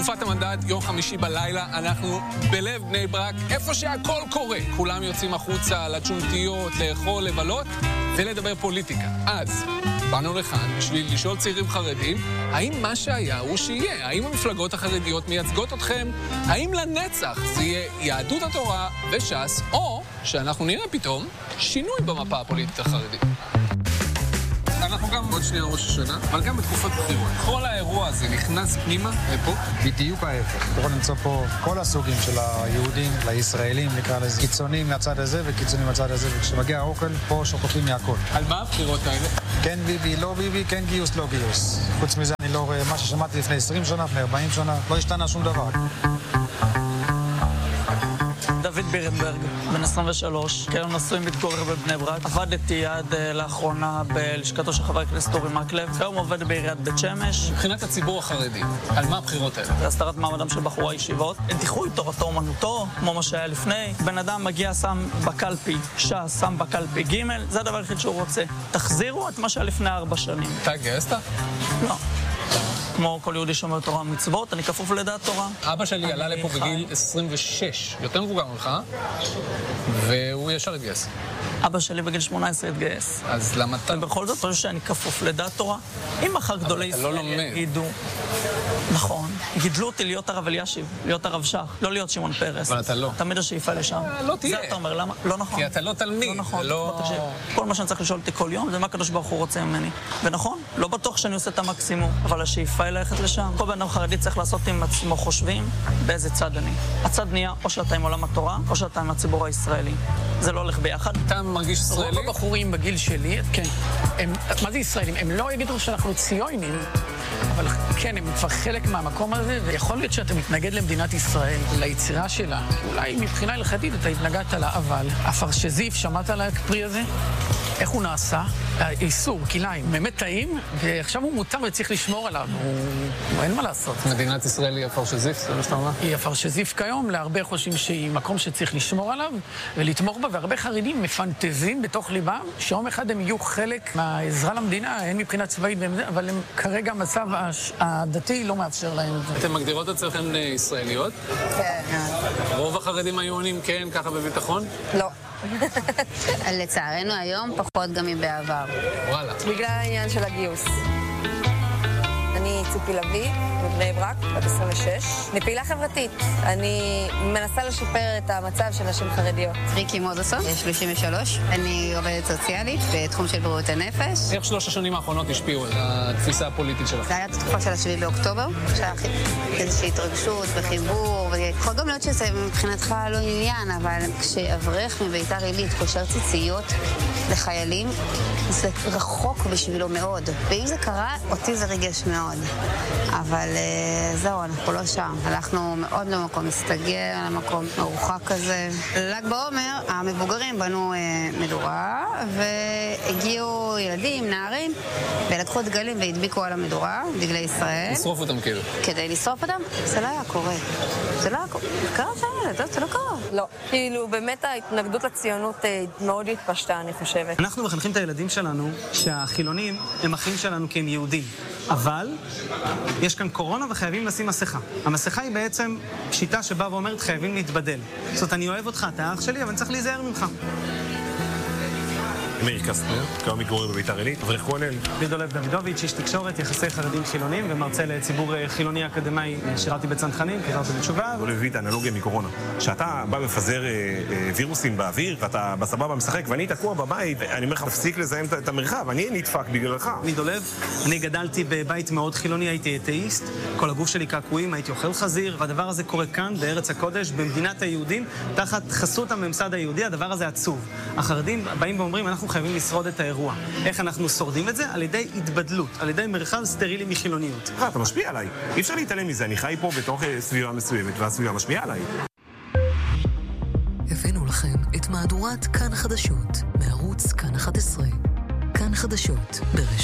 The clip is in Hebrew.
תקופת המנדט, יום חמישי בלילה, אנחנו בלב בני ברק, איפה שהכל קורה. כולם יוצאים החוצה לצ'ונטיות, לאכול, לבלות ולדבר פוליטיקה. אז באנו לכאן בשביל לשאול צעירים חרדים, האם מה שהיה הוא שיהיה? האם המפלגות החרדיות מייצגות אתכם? האם לנצח זה יהיה יהדות התורה וש"ס, או שאנחנו נראה פתאום שינוי במפה הפוליטית החרדית? אנחנו גם עוד שנייה ראש השנה, אבל גם בתקופת בחירות. כל האירוע הזה נכנס פנימה ופה. בדיוק ההפך. אתה יכול למצוא פה כל הסוגים של היהודים, לישראלים, נקרא לזה. קיצונים מהצד הזה וקיצונים מהצד הזה, וכשמגיע האוכל, פה שוקפים מהכל. על מה הבחירות האלה? כן ביבי, לא ביבי, כן גיוס, לא גיוס. חוץ מזה אני לא רואה מה ששמעתי לפני 20 שנה, לפני 40 שנה, לא השתנה שום דבר. דוד בירנברג, בן 23, כיום נשוי מתגורר בבני ברק. עבדתי עד לאחרונה בלשכתו של חבר הכנסת אורי מקלב. כיום עובד בעיריית בית שמש. מבחינת הציבור החרדי, על מה הבחירות האלה? הסתרת מעמדם של בחורי הישיבות. דיחוי תורתו אומנותו, כמו מה שהיה לפני. בן אדם מגיע, שם בקלפי ש"ס, שם בקלפי ג', זה הדבר היחיד שהוא רוצה. תחזירו את מה שהיה לפני 4 שנים. אתה גייסת? לא. כמו כל יהודי שומר תורה ומצוות, אני כפוף לדעת תורה. אבא שלי עלה לפה בגיל 26, יותר מבוגר ממך, והוא ישר התגייס. אבא שלי בגיל 18 התגייס. אז למה אתה... ובכל זאת, חושב שאני כפוף לדעת תורה. אם מחר גדולי ישראל יגידו... נכון. גידלו אותי להיות הרב אלישיב, להיות הרב שך, לא להיות שמעון פרס. אבל אתה לא. תמיד השאיפה לשם. לא תהיה. זה אתה אומר, למה? לא נכון. כי אתה לא תלמיד. לא נכון. לא... תקשיב, כל מה שאני צריך לשאול אותי כל יום, זה מה הקדוש ברוך הוא רוצה ממני. ונכון, לא בטוח שאני עושה את המקסימום, אבל השאיפה היא ללכת לשם. כל בן אדם חרדי צריך לעשות עם עצמו חושבים באיזה צד אני. הצד נהיה או שאתה עם עולם התורה, או שאתה עם הציבור הישראלי. זה לא הולך ביחד. אתה מרגיש ישראלי? רוב הבחורים בגיל שלי, כן. מה זה ישראלים? הם לא יגידו שאנחנו ציונים, אבל כן, הם כבר חלק מהמקום הזה, ויכול להיות שאתה מתנגד למדינת ישראל, ליצירה שלה. אולי מבחינה הלכתית אתה התנגדת לה, אבל הפרשזיף, שמעת על הפרי הזה? איך הוא נעשה? איסור, כליים, באמת טעים, ועכשיו הוא מותר וצריך לשמור עליו. אין מה לעשות. מדינת ישראל היא הפרשזיף, זה מה שאתה אומר? היא הפרשזיף כיום, להרבה חושבים שהיא מקום שצריך לשמור עליו ולתמוך בה, והרבה חרדים מפנטזים בתוך ליבם, שיום אחד הם יהיו חלק מהעזרה למדינה, הן מבחינה צבאית, אבל הם כרגע המצב הדתי לא מאפשר להם את זה. אתם מגדירות אצלכם ישראליות? כן. רוב החרדים היו עונים כן, ככה בביטחון? לא. לצערנו היום פחות גם מבעבר. וואלה. בגלל העניין של הגיוס. אני ציפי לוי, מבני ברק, בת 26. אני פעילה חברתית. אני מנסה לשפר את המצב של נשים חרדיות. ריקי מודוסון, 33. אני עובדת סוציאלית בתחום של בריאות הנפש. איך 3 השנים האחרונות השפיעו על התפיסה הפוליטית שלך? זה היה התקופה של 7 באוקטובר, שהיה איזושהי התרגשות וחיבור, ויכול גם להיות שזה מבחינתך לא עניין, אבל כשאברך מביתר עילית קושר ציציות לחיילים, זה רחוק בשבילו מאוד. ואם זה קרה, אותי זה ריגש מאוד. אבל זהו, אנחנו לא שם. הלכנו מאוד למקום מסתגר, למקום מרוחק כזה. ל"ג בעומר, המבוגרים בנו מדורה, והגיעו ילדים, נערים, ולקחו דגלים והדביקו על המדורה, דגלי ישראל. לשרוף אותם כאילו. כדי לשרוף אותם, זה לא היה קורה. זה לא היה קורה. קרה שם, זה לא קרה. לא. כאילו, באמת ההתנגדות לציונות מאוד התפשטה, אני חושבת. אנחנו מחנכים את הילדים שלנו שהחילונים הם אחים שלנו כי הם יהודים. אבל יש כאן קורונה וחייבים לשים מסכה. המסכה היא בעצם שיטה שבאה ואומרת חייבים להתבדל. זאת אומרת, אני אוהב אותך, אתה אח שלי, אבל אני צריך להיזהר ממך. מאיר קסטנר, כיום מתגורר בביתר עילית, אברך כולל. דולב דוידוביץ', איש תקשורת, יחסי חרדים חילונים, ומרצה לציבור חילוני אקדמי, שירתי בצנחנים, חזרתי בתשובה. דולב הביא את האנלוגיה מקורונה. שאתה בא מפזר וירוסים באוויר, ואתה בסבבה משחק, ואני תקוע בבית, אני אומר לך, תפסיק לזהם את המרחב, אני נדפק בגללך. דולב, אני גדלתי בבית מאוד חילוני, הייתי אתאיסט, כל הגוף שלי קעקועים, הייתי אוכל חזיר, והדבר הזה קורה כאן, בארץ הקודש, במדינת היהודים, תחת חסות הממסד היהודי, הדבר הזה עצוב. החרדים באים ואומרים, אנחנו חייבים לשרוד את האירוע. איך אנחנו שורדים את זה? על ידי התבדלות, על ידי מרחב סטרילי מחילוניות. אתה משפיע עליי. אי אפשר להתעלם מזה, אני חי פה בתוך סביבה מסוימת, והסביבה משפיעה עליי. הבאנו לכם את מהדורת כאן חדשות, מערוץ כאן 11. כאן חדשות, ברשת.